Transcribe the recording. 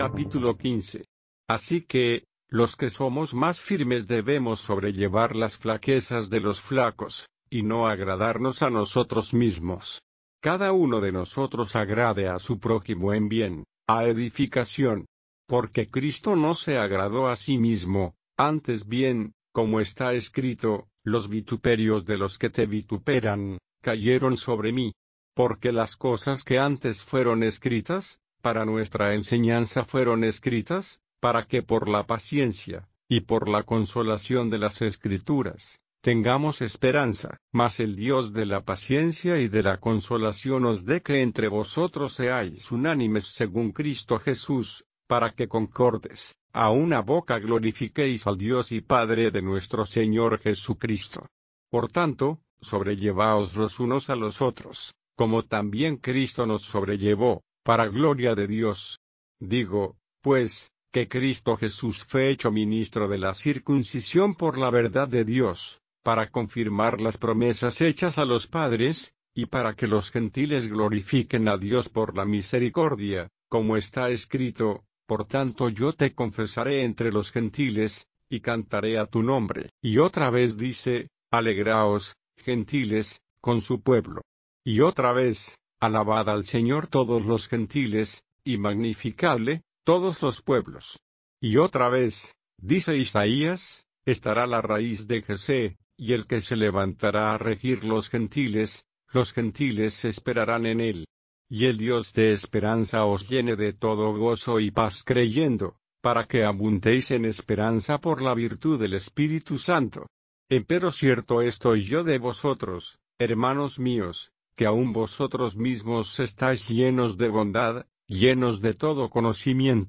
Capítulo 15. Así que, los que somos más firmes debemos sobrellevar las flaquezas de los flacos, y no agradarnos a nosotros mismos. Cada uno de nosotros agrade a su prójimo en bien, a edificación. Porque Cristo no se agradó a sí mismo, antes bien, como está escrito, los vituperios de los que te vituperan, cayeron sobre mí. Porque las cosas que antes fueron escritas, para nuestra enseñanza fueron escritas, para que por la paciencia, y por la consolación de las Escrituras, tengamos esperanza. Mas el Dios de la paciencia y de la consolación os dé que entre vosotros seáis unánimes según Cristo Jesús, para que concordes, a una boca glorifiquéis al Dios y Padre de nuestro Señor Jesucristo. Por tanto, sobrellevaos los unos a los otros, como también Cristo nos sobrellevó, para gloria de Dios. Digo, pues, que Cristo Jesús fue hecho ministro de la circuncisión por la verdad de Dios, para confirmar las promesas hechas a los padres, y para que los gentiles glorifiquen a Dios por la misericordia, como está escrito, por tanto yo te confesaré entre los gentiles, y cantaré a tu nombre. Y otra vez dice, alegraos, gentiles, con su pueblo. Y otra vez, alabad al Señor todos los gentiles, y magnificadle, todos los pueblos. Y otra vez, dice Isaías, estará la raíz de Jesé, y el que se levantará a regir los gentiles esperarán en él. Y el Dios de esperanza os llene de todo gozo y paz creyendo, para que abundéis en esperanza por la virtud del Espíritu Santo. Empero cierto estoy yo de vosotros, hermanos míos, que aun vosotros mismos estáis llenos de bondad, llenos de todo conocimiento.